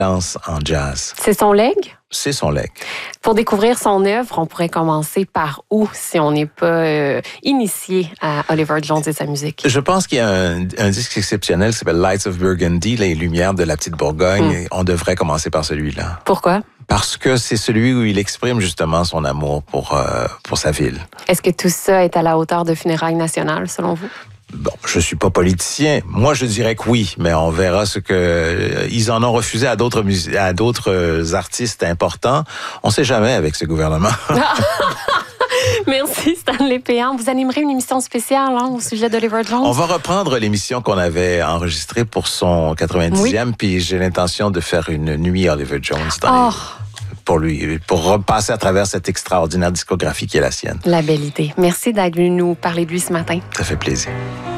Lance en jazz. C'est son legs? C'est son legs. Pour découvrir son œuvre, on pourrait commencer par où si on n'est pas initié à Oliver Jones et sa musique? Je pense qu'il y a un disque exceptionnel qui s'appelle Lights of Burgundy, les lumières de la petite Bourgogne. Et on devrait commencer par celui-là. Pourquoi? Parce que c'est celui où il exprime justement son amour pour sa ville. Est-ce que tout ça est à la hauteur de Funérailles nationales, selon vous? Bon, je suis pas politicien. Moi, je dirais que oui, mais on verra ce que ils en ont refusé à d'autres artistes importants. On sait jamais avec ce gouvernement. Merci Stanley Péan. Vous animerez une émission spéciale au sujet d'Oliver Jones. On va reprendre l'émission qu'on avait enregistrée pour son 90e, puis j'ai l'intention de faire une nuit Oliver Jones pour repasser à travers cette extraordinaire discographie qui est la sienne. La belle idée. Merci d'être venu nous parler de lui ce matin. Ça fait plaisir.